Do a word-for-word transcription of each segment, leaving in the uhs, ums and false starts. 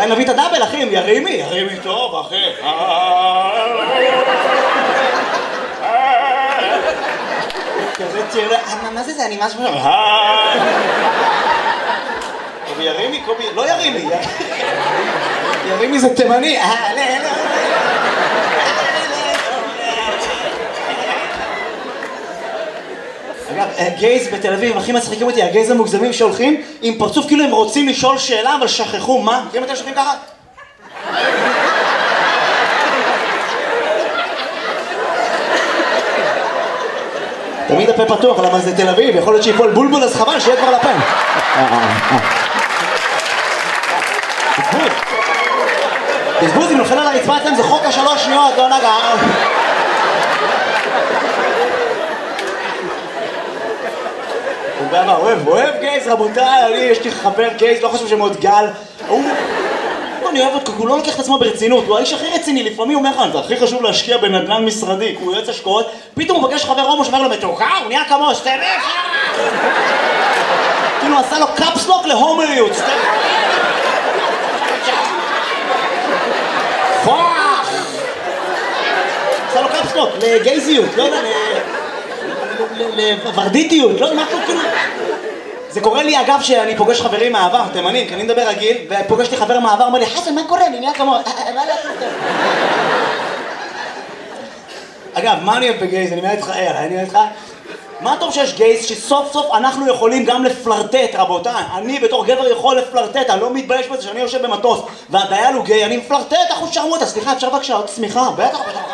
אולי נביא את הדאבל, אחי, ירימי, ירימי טוב, אחי. כזה תראה, מה זה זה? אני משהו... קובי ירימי, קובי... לא ירימי. ירימי זה תימני. אגב, גייז בתל אביב, הכי מצחיקים אותי, הגייז המוגזמים שהולכים עם פרצוף כאילו הם רוצים לשאול שאלה, אבל שכחו מה? מכירים אתם שולחים ככה? תמיד הפה פתוח, למה זה תל אביב, יכול להיות שיפול בולבול אז חבל שיהיה כבר לפה. בזבוז. בזבוז, אם נופל על הרצפה אצלם זה חוק השלוש שניות, לא נגע. הוא אוהב, אוהב גייז, רבותיי, אני, יש לי חבר גייז, לא חושב שמאוד גל. הוא... אני אוהב אותו, הוא לא לוקח את עצמו ברצינות, הוא האיש הכי רציני, לפעמים הוא אומר לך, זה הכי חשוב להשקיע בנדל"ן משרדי, הוא יועץ השקעות, פתאום הוא פגש חבר הומו שאומר לו, מתוקה, הוא נהיה כמו, סטרף! כאילו עשה לו קאפסלוק להומואיות, סטרף! פאח! עשה לו קאפסלוק לגייזיות, לא יודע, לוורדיטיות, לא יודע, משהו כאילו... זה קורה לי אגב שאני פוגש חברים מהעבר, תימנים, כי אני מדבר רגיל, ופוגש לי חבר מהעבר, אומר לי, חסן, מה קורה? אני נהיה כמו... מה לעשות? אגב, מה אני אוהב בגייז? אני מייד איתך, אני מייד איתך. מה טוב שיש גייז שסוף סוף אנחנו יכולים גם לפלרטט, רבותיי. אני בתור גבר יכול לפלרטט, אני לא מתבייש בזה שאני יושב במטוס, והדייל הוא גיי, אני מפלרטט, אחוז שרמוטה, סליחה, אפשר בבקשה עוד צמיחה, בטח, בטח.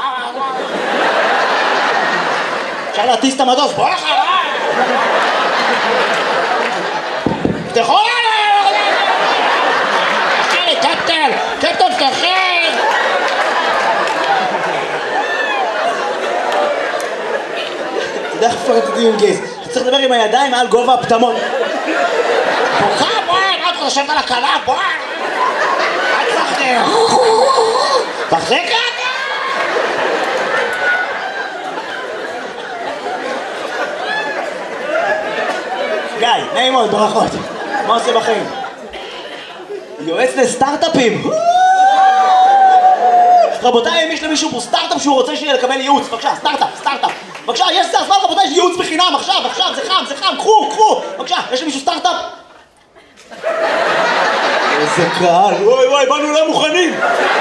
אפשר להטיס את המטוס, בוא לך, תפתחו לנו! קפטן! קפטן פתחים! אתה יודע איך פרטטים עם גייז? אתה צריך לדבר עם הידיים מעל גובה הפטמות. בוכה בואי! מה אתה חושבת על הקלה? בואי! אל תפחד! תחזיק רק! גיא, נעים מאוד, ברכות. מה עושה בחיים? יועץ לסטארט-אפים. רבותיי, אם יש למישהו פה סטארט-אפ שהוא רוצה שיהיה לקבל ייעוץ, בבקשה, סטארט-אפ, סטארט-אפ. בבקשה, יש סטארט-אפ, רבותיי, יש ייעוץ בחינם, עכשיו, עכשיו, זה חם, זה חם, קחו, קחו. בבקשה, יש למישהו סטארט-אפ? איזה קהל, וואי וואי, באנו לא מוכנים.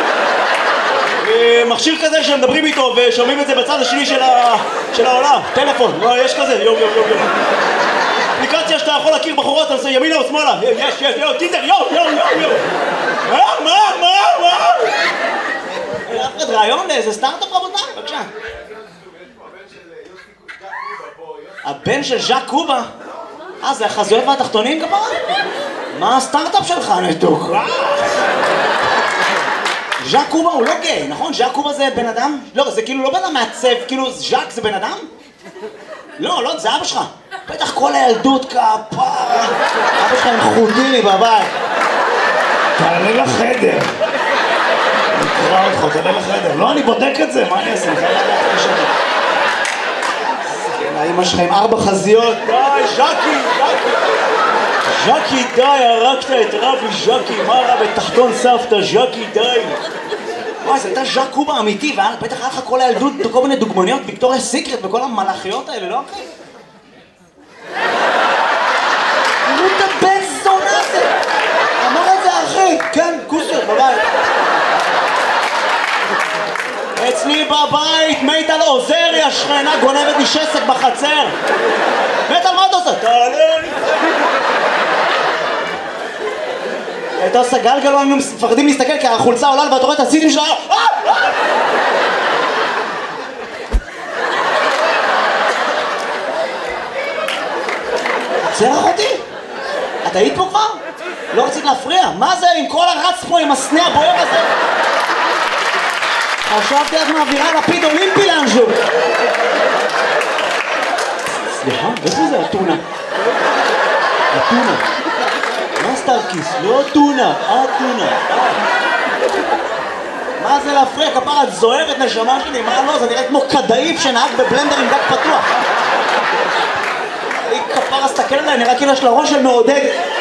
מכשיר כזה שמדברים איתו ושומעים את זה בצד השני של העולם. טלפון, יש כזה, יום, יום, יום, יום. אפליקציה שאתה יכול להכיר בחורות, אתה עושה ימינה או שמאלה. יש, יש, יו, טינדר, יו, יו, יו, יו. מה, מה, מה, מה? אף אחד רעיון לאיזה סטארט-אפ רבותיי? בבקשה. הבן של ז'אק קובה? אה, זה החזויות והתחתונים כפרה? מה הסטארט-אפ שלך? נתוקה. ז'אק קובה הוא לא גיי, נכון? ז'אק קובה זה בן אדם? לא, זה כאילו לא בן אדם מעצב, כאילו ז'אק זה בן אדם? לא, לא, זה אבא שלך. בטח כל הילדות כפרה. אבא שלך עם חוטיני בבית. תעלה לחדר. נקרא אותך, תעלה לחדר. לא, אני בודק את זה, מה אני אעשה? אני חייב לדעת משנה. כן, האמא שלך עם ארבע חזיות. די, ז'קי, ז'קי. ז'קי, די, הרגת את רבי ז'קי. מה רע בתחתון סבתא, ז'קי, די. וואי, זה הייתה ז'אק קובה אמיתי, ובטח היה לך כל הילדות, כל מיני דוגמניות, ויקטוריה סיקרט וכל המלאכיות האלה, לא אחי? תראו את הבן זונה הזה! אמר את זה אחי, כן, כוסיות בבית. אצלי בבית, מיטל עוזרי, השכנה גונבת לי שסק בחצר. מיטל, מה אתה עושה? תעלה לי. אתה עושה גלגל, לא היינו מפחדים להסתכל כי החולצה עולה ואתה רואה את הסיטים שלה. עוצר אחותי? את היית פה כבר? לא רצית להפריע? מה זה עם כל הרץ פה עם הסנה הבוער הזה? חשבתי את מעבירה לפיד אולימפי לאנשהו. סליחה, איפה זה הטונה? הטונה. מה סטארקיס? לא טונה, הטונה. מה זה להפריע? כפרה, את זוהרת נשמה שלי, מה לא? זה נראה כמו כדאיף שנהג בבלנדר עם דק פתוח. היא כפרה, סתכל עליי, נראה כאילו יש לה ראש של מעודד.